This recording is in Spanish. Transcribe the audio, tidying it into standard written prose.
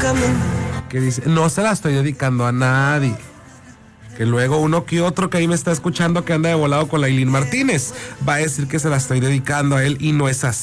Que dice, no se la estoy dedicando a nadie. Que luego uno que otro que ahí me está escuchando que anda de volado con la Ailín Martínez va a decir que se la estoy dedicando a él y no es así.